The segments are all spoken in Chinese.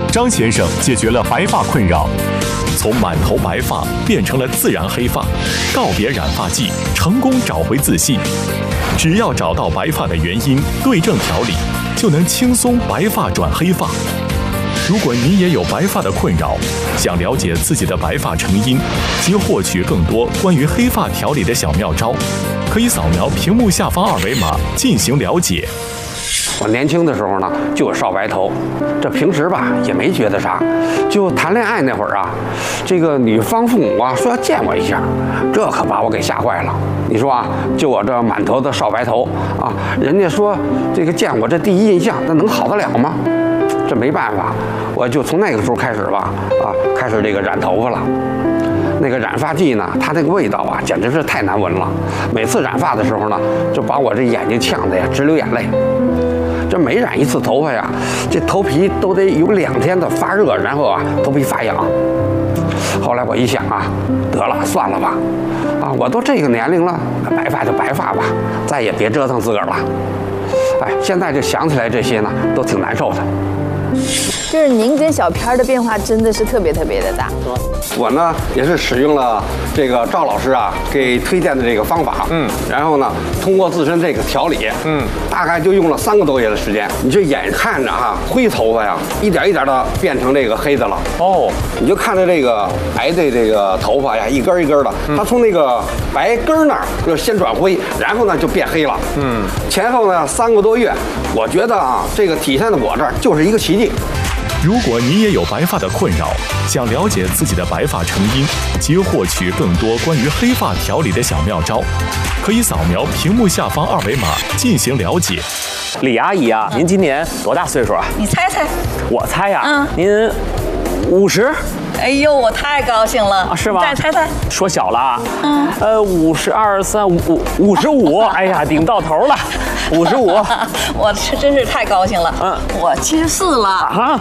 张先生解决了白发困扰，从满头白发变成了自然黑发，告别染发剂，成功找回自信。只要找到白发的原因，对症调理，就能轻松白发转黑发。如果您也有白发的困扰，想了解自己的白发成因及获取更多关于黑发调理的小妙招，可以扫描屏幕下方2维码进行了解。 我年轻的时候呢，就有少白头，这平时吧也没觉得啥，就谈恋爱那会儿啊，这个女方父母啊说要见我一下，这可把我给吓坏了。你说啊，就我这满头的少白头啊，人家说这个见我这第一印象，那能好得了吗？这没办法，我就从那个时候开始吧，开始这个染头发了。那个染发剂呢，它那个味道啊，简直是太难闻了。每次染发的时候呢，就把我这眼睛呛得呀直流眼泪。这每染一次头发呀，这头皮都得有2天的发热，然后啊头皮发痒。后来我一想啊，得了，算了吧，我都这个年龄了，白发就白发吧，再也别折腾自个儿了。哎，现在就想起来这些呢，都挺难受的。 就是您跟小片的变化真的是特别特别的大。 我呢也是使用了这个赵老师啊给推荐的这个方法，然后呢通过自身这个调理，大概就用了3个多月的时间。你就眼看着哈灰头发呀一点一点的变成这个黑的了。哦，你就看着这个白的这个头发呀一根一根的，它从那个白根那儿就先转灰，然后呢就变黑了。前后呢3个多月，我觉得啊这个体现在我这儿就是一个奇迹。 如果你也有白发的困扰，想了解自己的白发成因及获取更多关于黑发调理的小妙招，可以扫描屏幕下方2维码进行了解。 李阿姨啊，您今年多大岁数啊？ 你猜猜。 我猜呀，您50。 哎呦，我太高兴了， 是吧？ 再猜猜， 说小了，52、3、55，哎呀，顶到头了，55。 我真是太高兴了。我74了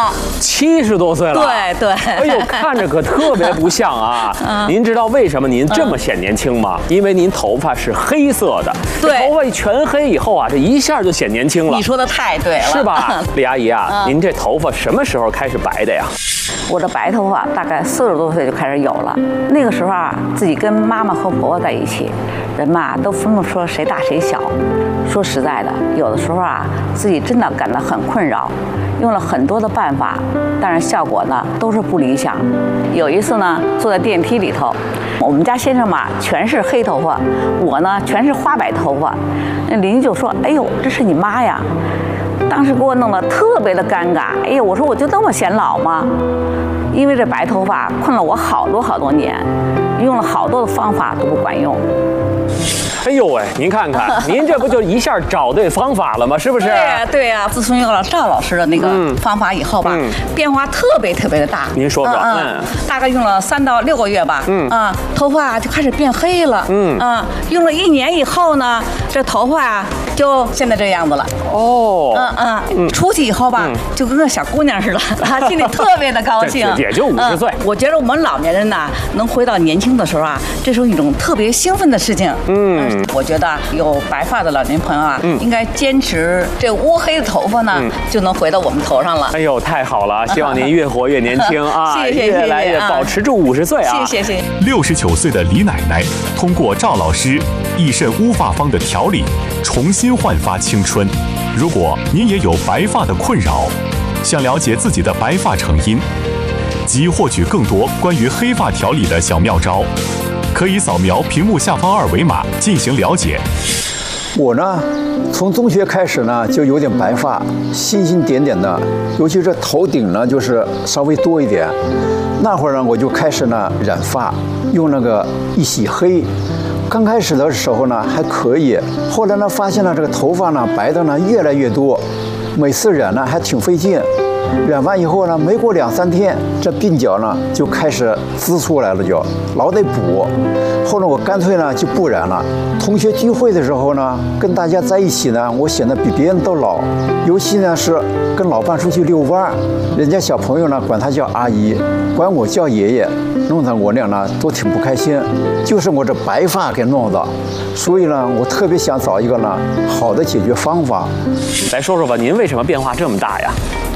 70多岁了。 对对。 哎呦，看着可特别不像啊。您知道为什么您这么显年轻吗？因为您头发是黑色的， 对， 头发全黑以后啊，这一下就显年轻了。 你说的太对了， 是吧？李阿姨啊，您这头发什么时候开始白的呀？ 我这白头发大概40多岁就开始有了。那个时候啊，自己跟妈妈和婆婆在一起，人嘛都分不出谁大谁小。说实在的，有的时候啊，自己真的感到很困扰，用了很多的办法，但是效果呢都是不理想。有一次呢，坐在电梯里头，我们家先生嘛全是黑头发，我呢全是花白头发。那邻居就说：“哎呦，这是你妈呀！”当时给我弄得特别的尴尬。哎呀，我说我就那么显老吗？因为这白头发困了我好多年，用了好多的方法都不管用。 哎呦喂，您看看，您这不就一下找对方法了吗？是不是？ 对呀，对呀。自从用了赵老师的那个方法以后吧，变化特别的大。 您说说。 大概用了3到6个月吧。头发就开始变黑了。用了1年以后呢，这头发啊就现在这样子了。 哦。 出去以后吧，就跟个小姑娘似的，心里特别的高兴。 也就50岁。 我觉得我们老年人呢，能回到年轻的时候啊，这是一种特别兴奋的事情。我觉得有白发的老年朋友啊，应该坚持这乌黑的头发呢，就能回到我们头上了。 哎呦，太好了！希望您越活越年轻啊， 谢谢， 越来越保持住50岁啊！ 谢谢。 69岁的李奶奶通过赵老师益肾乌发方的调理，重新焕发青春。如果您也有白发的困扰，想了解自己的白发成因及获取更多关于黑发调理的小妙招，可以扫描屏幕下方2维码进行了解。 我呢，从中学开始呢，就有点白发，星星点点的，尤其是头顶呢，就是稍微多一点。那会儿呢，我就开始呢染发，用那个一洗黑。刚开始的时候呢还可以，后来呢发现了这个头发呢白的呢越来越多，每次染呢还挺费劲。染完以后呢，没过2、3天，这鬓角呢就开始滋出来了，就老得补。后来我干脆呢就不染了。同学聚会的时候呢，跟大家在一起呢，我显得比别人都老。尤其呢是跟老伴出去遛弯，人家小朋友呢管他叫阿姨，管我叫爷爷，弄得我俩呢都挺不开心。就是我这白发给弄的，所以呢，我特别想找一个呢好的解决方法。 来说说吧，您为什么变化这么大呀？ 这全靠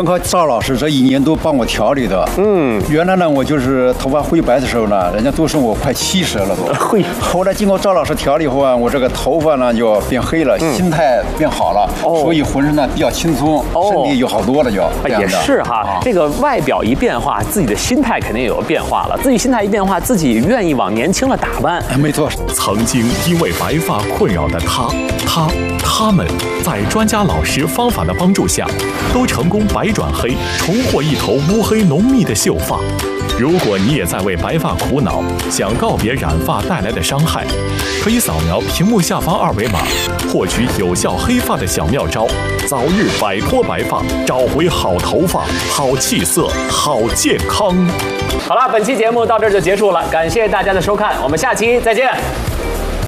靠赵老师这1年多帮我调理的。原来呢，我就是头发灰白的时候呢，人家都说我快70了都。后来经过赵老师调理后啊，我这个头发呢就变黑了，心态变好了，所以浑身呢比较轻松，身体有好多了就。 也是哈，这个外表一变化，自己的心态肯定也有变化了。自己心态一变化，自己愿意往年轻了打扮。 没错。 曾经因为白发困扰的他们，在专家老师方法的帮助下，都成功白转黑，重获一头乌黑浓密的秀发。如果你也在为白发苦恼，想告别染发带来的伤害，可以扫描屏幕下方2维码，获取有效黑发的小妙招，早日摆脱白发，找回好头发、好气色、好健康。 好了，本期节目到这儿就结束了，感谢大家的收看，我们下期再见。